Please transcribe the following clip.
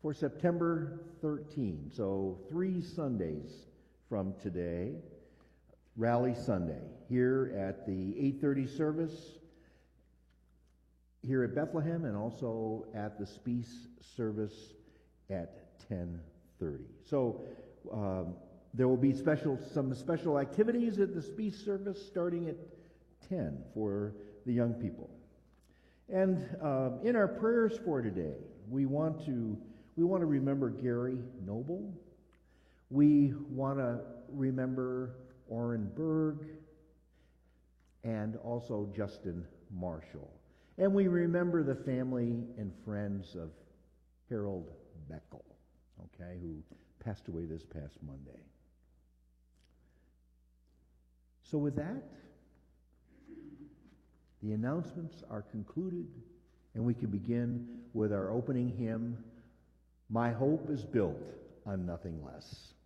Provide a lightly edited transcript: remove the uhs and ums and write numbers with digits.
for September 13. So 3 Sundays from today, Rally Sunday, here at the 8:30 service here at Bethlehem, and also at the Speece service at 10:30. So there will be some special activities at the Speece service starting at 10 for the young people. And in our prayers for today, we want to remember Gary Noble. We want to remember Orrin Berg and also Justin Marshall. And we remember the family and friends of Harold Beckel, okay, who passed away this past Monday. So with that, the announcements are concluded, and we can begin with our opening hymn, My Hope is Built on Nothing Less.